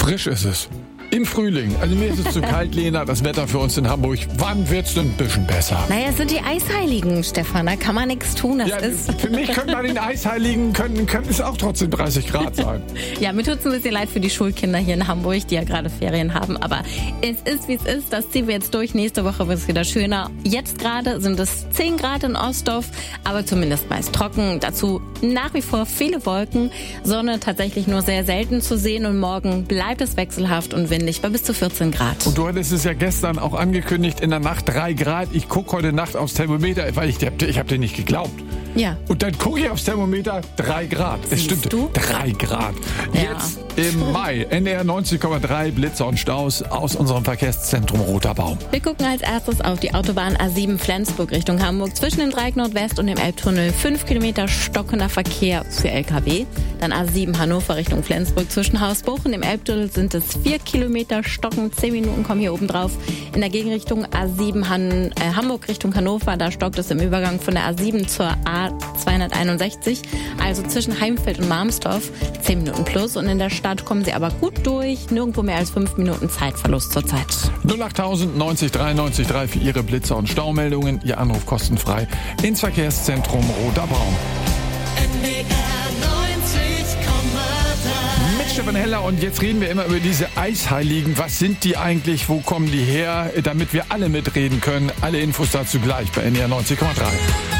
Frisch ist es. Im Frühling. Also mir ist es zu kalt, Lena, das Wetter für uns in Hamburg. Wann wird's denn ein bisschen besser? Naja, es sind die Eisheiligen, Stefan. Da kann man nichts tun. Das ist für mich könnte bei den Eisheiligen könnten es auch trotzdem 30 Grad sein. Ja, mir tut's ein bisschen leid für die Schulkinder hier in Hamburg, die ja gerade Ferien haben. Aber es ist, wie es ist. Das ziehen wir jetzt durch. Nächste Woche wird es wieder schöner. Jetzt gerade sind es 10 Grad in Ostdorf, aber zumindest meist trocken. Dazu nach wie vor viele Wolken. Sonne tatsächlich nur sehr selten zu sehen. Und morgen bleibt es wechselhaft und windig bei bis zu 14 Grad. Und du hattest es ja gestern auch angekündigt, in der Nacht 3 Grad. Ich gucke heute Nacht aufs Thermometer, weil ich hab dir nicht geglaubt. Ja. Und dann gucke ich aufs Thermometer, 3 Grad. Es stimmt, 3 Grad. Ja. Jetzt im Mai, NDR 90,3, Blitzer und Staus aus unserem Verkehrszentrum Roter Baum. Wir gucken als erstes auf die Autobahn A7 Flensburg Richtung Hamburg. Zwischen dem Dreieck Nordwest und dem Elbtunnel 5 Kilometer stockender Verkehr für LKW. Dann A7 Hannover Richtung Flensburg. Zwischen Hausbuch und dem Elbtunnel sind es 4 Kilometer stocken. 10 Minuten kommen hier oben drauf. In der Gegenrichtung A7 Hamburg Richtung Hannover. Da stockt es im Übergang von der A7 zur A261. Also zwischen Heimfeld und Marmsdorf 10 Minuten plus. Und in der Stadt kommen sie aber gut durch. Nirgendwo mehr als 5 Minuten Zeitverlust zurzeit. 08000 90 93 3 für Ihre Blitzer- und Staumeldungen. Ihr Anruf kostenfrei ins Verkehrszentrum Roter Baum. Mit Stefan Heller, und jetzt reden wir immer über diese Eisheiligen. Was sind die eigentlich? Wo kommen die her? Damit wir alle mitreden können. Alle Infos dazu gleich bei NDR 90,3.